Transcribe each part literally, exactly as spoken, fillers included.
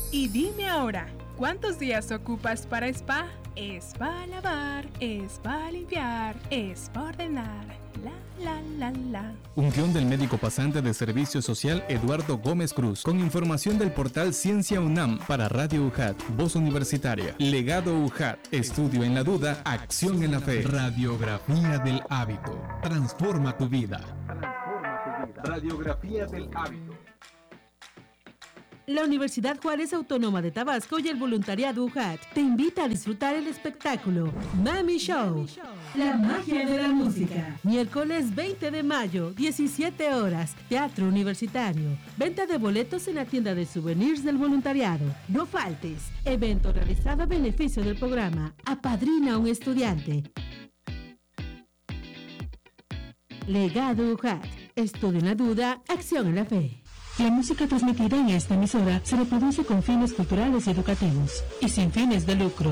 Y dime ahora, ¿cuántos días ocupas para spa? Spa lavar, spa limpiar, spa ordenar, la la la la. Un guión del médico pasante de Servicio Social Eduardo Gómez Cruz, con información del portal Ciencia UNAM para Radio U J A T, Voz Universitaria, Legado U J A T, Estudio en la Duda, Acción en la Fe. Radiografía del hábito. Transforma tu vida. Transforma tu vida. Radiografía del hábito. La Universidad Juárez Autónoma de Tabasco y el voluntariado U J A T te invita a disfrutar el espectáculo Mami Show, la magia de la música. Miércoles veinte de mayo, diecisiete horas, Teatro Universitario. Venta de boletos en la tienda de souvenirs del voluntariado. No faltes. Evento realizado a beneficio del programa Apadrina a un estudiante. Legado U J A T. Estudio en la duda, acción en la fe. La música transmitida en esta emisora se reproduce con fines culturales y educativos y sin fines de lucro.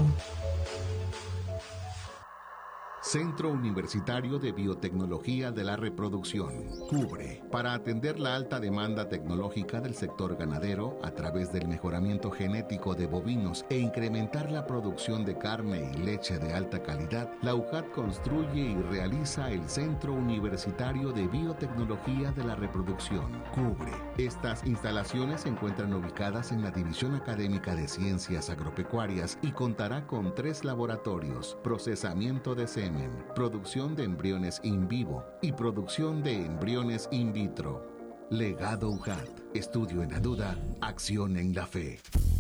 Centro Universitario de Biotecnología de la Reproducción, CUBRE, para atender la alta demanda tecnológica del sector ganadero a través del mejoramiento genético de bovinos e incrementar la producción de carne y leche de alta calidad. La U J A T construye y realiza el Centro Universitario de Biotecnología de la Reproducción, CUBRE. Estas instalaciones se encuentran ubicadas en la División Académica de Ciencias Agropecuarias y contará con tres laboratorios: procesamiento de semen, producción de embriones in vivo y producción de embriones in vitro. Legado U J A T. Estudio en la duda, acción en la fe.